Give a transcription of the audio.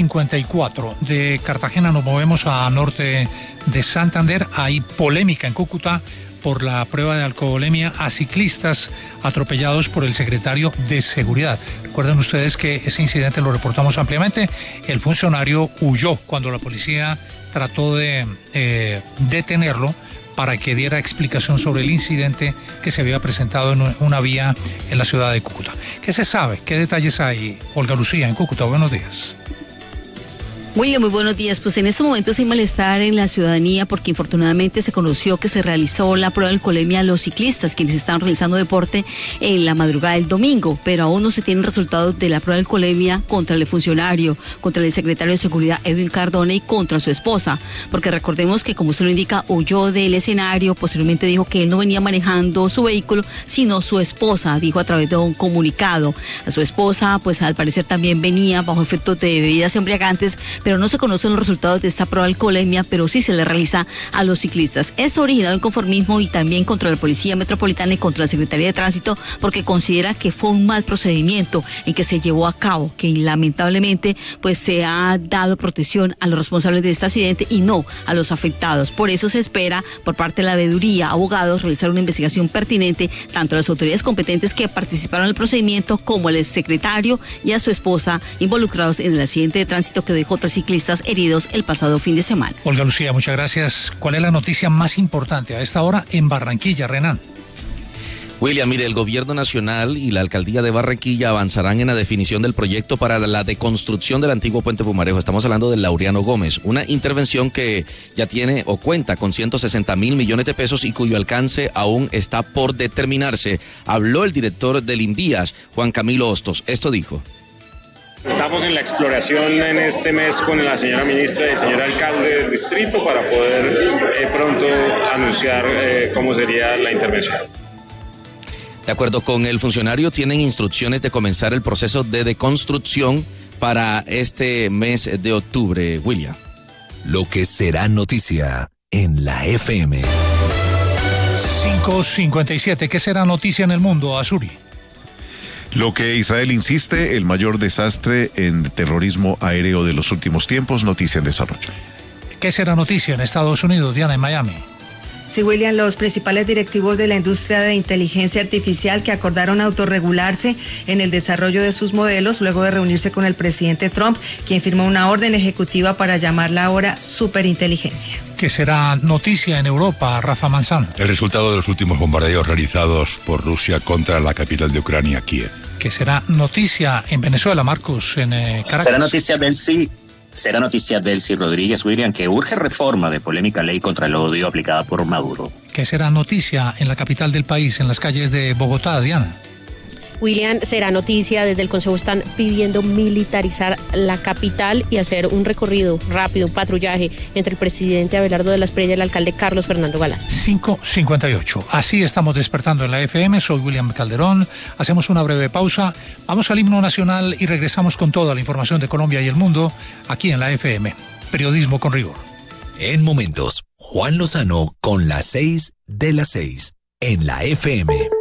5:54. De Cartagena nos movemos a norte de Santander. Hay polémica en Cúcuta por la prueba de alcoholemia a ciclistas atropellados por el secretario de Seguridad. Recuerden ustedes que ese incidente lo reportamos ampliamente. El funcionario huyó cuando la policía trató de detenerlo para que diera explicación sobre el incidente que se había presentado en una vía en la ciudad de Cúcuta. ¿Qué se sabe? ¿Qué detalles hay? Olga Lucía, en Cúcuta, buenos días. William, muy buenos días. Pues en este momento hay malestar en la ciudadanía porque infortunadamente se conoció que se realizó la prueba de alcoholemia a los ciclistas quienes estaban realizando deporte en la madrugada del domingo, pero aún no se tienen resultados de la prueba de alcoholemia contra el funcionario, contra el secretario de Seguridad Edwin Cardona y contra su esposa, porque recordemos que, como usted lo indica, huyó del escenario, posteriormente dijo que él no venía manejando su vehículo, sino su esposa, dijo a través de un comunicado. A su esposa, pues al parecer también venía bajo efectos de bebidas embriagantes, pero no se conocen los resultados de esta prueba de alcoholemia, pero sí se le realiza a los ciclistas. Es originado en conformismo y también contra la Policía Metropolitana y contra la Secretaría de Tránsito, porque considera que fue un mal procedimiento en que se llevó a cabo, que lamentablemente pues se ha dado protección a los responsables de este accidente y no a los afectados. Por eso se espera por parte de la veeduría, abogados, realizar una investigación pertinente tanto a las autoridades competentes que participaron en el procedimiento como al exsecretario y a su esposa involucrados en el accidente de tránsito que dejó 3 ciclistas heridos el pasado fin de semana. Olga Lucía, muchas gracias. ¿Cuál es la noticia más importante a esta hora en Barranquilla, Renan? William, mire, el gobierno nacional y la alcaldía de Barranquilla avanzarán en la definición del proyecto para la deconstrucción del antiguo puente Pumarejo. Estamos hablando del Laureano Gómez, una intervención que ya tiene o cuenta con 160.000 millones de pesos y cuyo alcance aún está por determinarse. Habló el director del Invías, Juan Camilo Hostos. Esto dijo. Estamos en la exploración en este mes con la señora ministra y el señor alcalde del distrito para poder pronto anunciar cómo sería la intervención. De acuerdo con el funcionario, tienen instrucciones de comenzar el proceso de deconstrucción para este mes de octubre. William. Lo que será noticia en la FM. 5:57. ¿Qué será noticia en el mundo, Azuri? Lo que Israel insiste, el mayor desastre en terrorismo aéreo de los últimos tiempos, noticia en desarrollo. ¿Qué será noticia en Estados Unidos, Diana, en Miami? Sí, William, los principales directivos de la industria de inteligencia artificial que acordaron autorregularse en el desarrollo de sus modelos luego de reunirse con el presidente Trump, quien firmó una orden ejecutiva para llamarla ahora superinteligencia. ¿Qué será noticia en Europa, Rafa Manzano? El resultado de los últimos bombardeos realizados por Rusia contra la capital de Ucrania, Kiev. ¿Qué será noticia en Venezuela, Marcos, en Caracas? Será noticia Delcy Rodríguez, William, que urge reforma de polémica ley contra el odio aplicada por Maduro. ¿Qué será noticia en la capital del país, en las calles de Bogotá, Diana? William, será noticia, desde el Consejo están pidiendo militarizar la capital y hacer un recorrido rápido, un patrullaje entre el presidente Abelardo de la Espriella y el alcalde Carlos Fernando Galán. 5:58. Así estamos despertando en la FM. Soy William Calderón. Hacemos una breve pausa. Vamos al himno nacional y regresamos con toda la información de Colombia y el mundo aquí en la FM. Periodismo con rigor. En momentos, Juan Lozano con las 6 de las 6 en la FM.